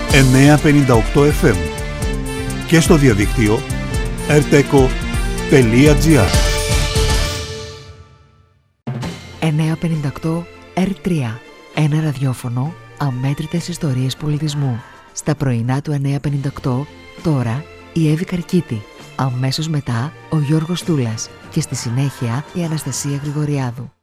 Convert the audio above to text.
958 FM και στο διαδίκτυο rteco.gr. 958 R3. Ένα ραδιόφωνο, αμέτρητες ιστορίες πολιτισμού. Στα πρωινά του 958, τώρα η Εύη Καρκίτη. Αμέσως μετά ο Γιώργος Τούλας και στη συνέχεια η Αναστασία Γρηγοριάδου.